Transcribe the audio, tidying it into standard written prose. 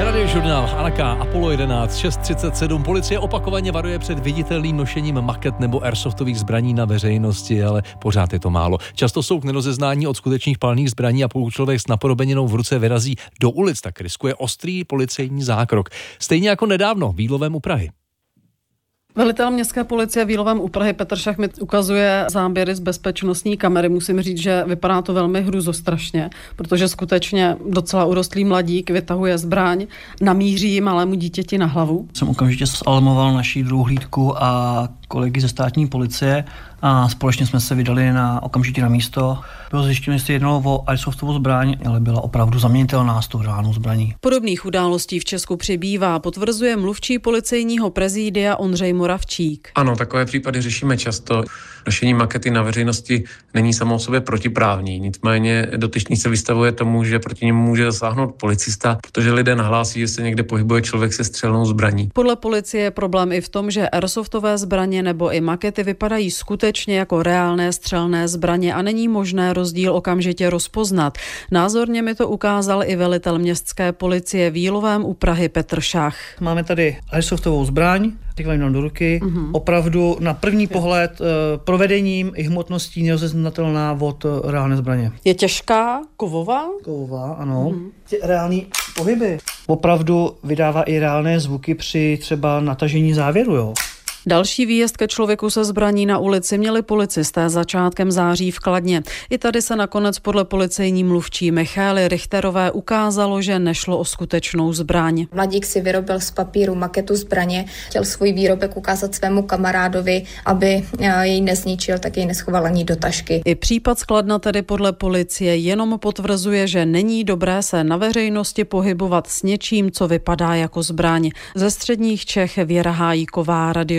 Radiožurnál Anaka, Apollo 11, 6:37. Policie opakovaně varuje před viditelným nošením maket nebo airsoftových zbraní na veřejnosti, ale pořád je to málo. Často jsou k nerozeznání od skutečných palných zbraní a pokud člověk s napodobeninou v ruce vyrazí do ulic, tak riskuje ostrý policejní zákrok. Stejně jako nedávno v Jílovém u Prahy. Velitel městské policie v Jílovém u Prahy Petr Šach mi ukazuje záběry z bezpečnostní kamery. Musím říct, že vypadá to velmi hruzostrašně, protože skutečně docela urostlý mladík vytahuje zbraň, namíří malému dítěti na hlavu. Jsem okamžitě zalarmoval naší druhou hlídku a kolegy ze státní policie a společně jsme se vydali okamžitě na místo. Bylo zjištěno, že se jednalo o airsoftovou zbraň, ale byla opravdu zaměnitelná s tou reálnou zbraní. Podobných událostí v Česku přibývá, potvrzuje mluvčí policejního prezídia Ondřej Moravčík. Ano, takové případy řešíme často. Nošení makety na veřejnosti není samo o sobě protiprávní, nicméně dotyčný se vystavuje tomu, že proti němu může zasáhnout policista, protože lidé nahlásí, že se někde pohybuje člověk se střelnou zbraní. Podle policie je problém i v tom, že airsoftové zbraně nebo i makety vypadají skutečně jako reálné střelné zbraně a není možné rozdíl okamžitě rozpoznat. Názorně mi to ukázal i velitel městské policie v Jílovém u Prahy Petr Šach. Máme tady airsoftovou zbraň, teď vám dám do ruky. Opravdu na první pohled provedením i hmotností nerozeznatelná od reálné zbraně. Je těžká, kovová? Kovová, ano. Ty reální pohyby. Opravdu vydává i reálné zvuky při třeba natažení závěru, jo. Další výjezd ke člověku se zbraní na ulici měli policisté začátkem září v Kladně. I tady se nakonec podle policejní mluvčí Michaely Richterové ukázalo, že nešlo o skutečnou zbraň. Mladík si vyrobil z papíru maketu zbraně, chtěl svůj výrobek ukázat svému kamarádovi, aby jej nezničil, tak jej neschoval ani do tašky. I případ z Kladna tedy podle policie jenom potvrzuje, že není dobré se na veřejnosti pohybovat s něčím, co vypadá jako zbraň. Ze středních Čech Věra Hájíková, Radio